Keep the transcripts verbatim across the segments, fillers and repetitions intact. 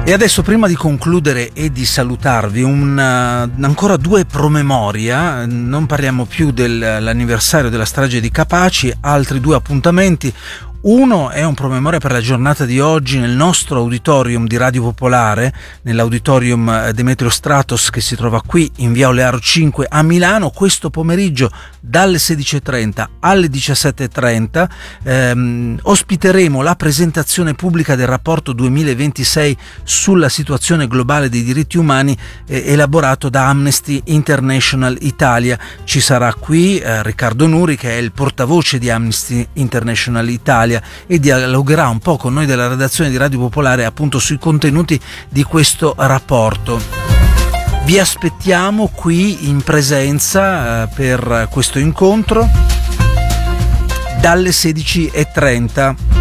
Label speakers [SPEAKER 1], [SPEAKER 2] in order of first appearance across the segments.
[SPEAKER 1] E adesso, prima di concludere e di salutarvi, un, uh, ancora due promemoria. Non parliamo più dell'anniversario della strage di Capaci, altri due appuntamenti. Uno è un promemoria per la giornata di oggi nel nostro auditorium di Radio Popolare, nell'auditorium Demetrio Stratos, che si trova qui in via Olearo cinque a Milano. Questo pomeriggio dalle sedici e trenta alle diciassette e trenta ehm, ospiteremo la presentazione pubblica del rapporto duemilaventisei sulla situazione globale dei diritti umani eh, elaborato da Amnesty International Italia. Ci sarà qui eh, Riccardo Nuri, che è il portavoce di Amnesty International Italia, e dialogherà un po' con noi della redazione di Radio Popolare appunto sui contenuti di questo rapporto. Vi aspettiamo qui in presenza eh, per questo incontro dalle sedici e trenta.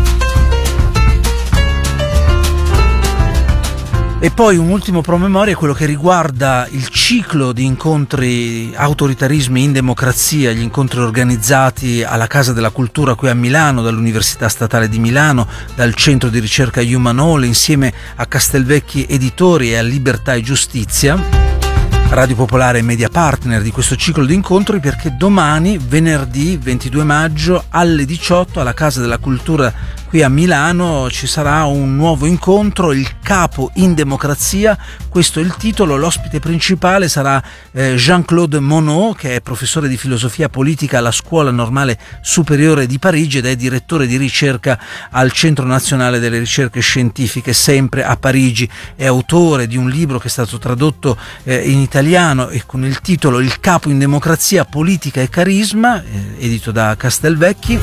[SPEAKER 1] E poi un ultimo promemoria, quello che riguarda il ciclo di incontri Autoritarismi in democrazia, gli incontri organizzati alla Casa della Cultura qui a Milano, dall'Università Statale di Milano, dal Centro di Ricerca Human Hall, insieme a Castelvecchi Editori e a Libertà e Giustizia. Radio Popolare è media partner di questo ciclo di incontri, perché domani, venerdì ventidue maggio, alle diciotto, alla Casa della Cultura qui a Milano, ci sarà un nuovo incontro, il capo in democrazia. Questo è il titolo. L'ospite principale sarà eh, Jean-Claude Monod, che è professore di filosofia politica alla Scuola Normale Superiore di Parigi ed è direttore di ricerca al Centro Nazionale delle Ricerche Scientifiche, sempre a Parigi. È autore di un libro che è stato tradotto eh, in italiano e con il titolo Il capo in democrazia, politica e carisma, eh, edito da Castelvecchi.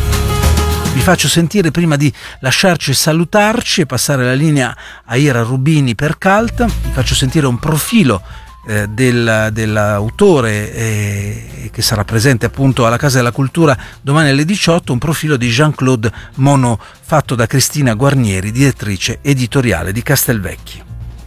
[SPEAKER 1] Vi faccio sentire, prima di lasciarci e salutarci e passare la linea a Ira Rubini per Cult, vi faccio sentire un profilo eh, del, dell'autore eh, che sarà presente appunto alla Casa della Cultura domani alle diciotto, un profilo di Jean-Claude Monod fatto da Cristina Guarnieri, direttrice editoriale di Castelvecchi.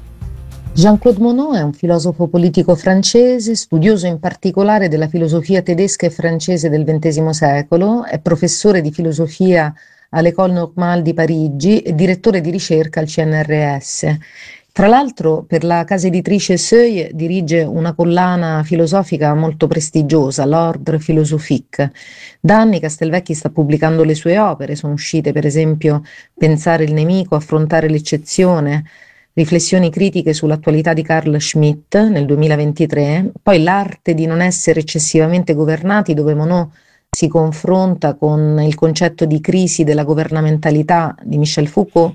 [SPEAKER 2] Jean-Claude Monod è un filosofo politico francese, studioso in particolare della filosofia tedesca e francese del ventesimo secolo, è professore di filosofia all'École Normale di Parigi e direttore di ricerca al C N R S. Tra l'altro, per la casa editrice Seuil dirige una collana filosofica molto prestigiosa, l'Ordre Philosophique. Da anni Castelvecchi sta pubblicando le sue opere, sono uscite per esempio Pensare il nemico, Affrontare l'eccezione, Riflessioni critiche sull'attualità di Carl Schmitt nel duemilaventitré, poi L'arte di non essere eccessivamente governati, dove Monod si confronta con il concetto di crisi della governamentalità di Michel Foucault,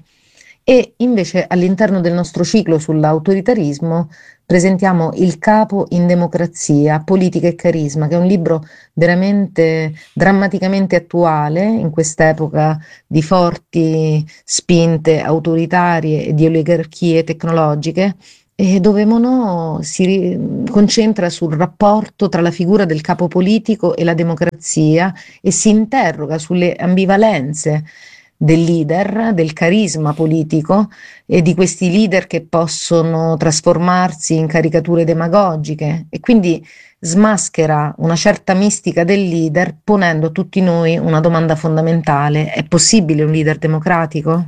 [SPEAKER 2] e invece all'interno del nostro ciclo sull'autoritarismo presentiamo Il capo in democrazia, politica e carisma, che è un libro veramente drammaticamente attuale in quest'epoca di forti spinte autoritarie e di oligarchie tecnologiche, e dove Monod si ri- concentra sul rapporto tra la figura del capo politico e la democrazia e si interroga sulle ambivalenze del leader, del carisma politico e di questi leader che possono trasformarsi in caricature demagogiche, e quindi smaschera una certa mistica del leader ponendo a tutti noi una domanda fondamentale: è possibile un leader democratico?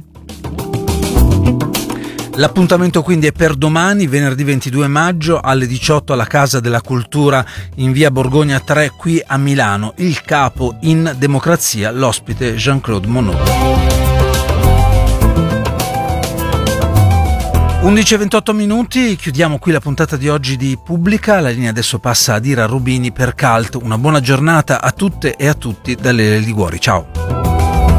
[SPEAKER 1] L'appuntamento quindi è per domani, venerdì ventidue maggio alle diciotto alla Casa della Cultura in via Borgogna tre qui a Milano. Il capo in democrazia, l'ospite Jean-Claude Monod. undici e ventotto minuti, chiudiamo qui la puntata di oggi di Pubblica. La linea adesso passa ad Ira Rubini per Cult. Una buona giornata a tutte e a tutti da Lele Liguori. Ciao.